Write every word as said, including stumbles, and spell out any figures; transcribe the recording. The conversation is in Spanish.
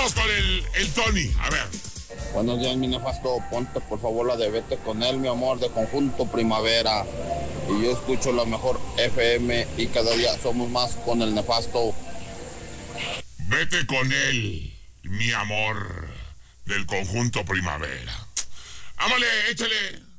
Vamos con el, el Tony, a ver. Buenos días, mi nefasto. Ponte por favor la de Vete con él, mi amor, de Conjunto Primavera. Y yo escucho la mejor F M y cada día somos más con el nefasto. Vete con él, mi amor, del Conjunto Primavera. Ámale, échale.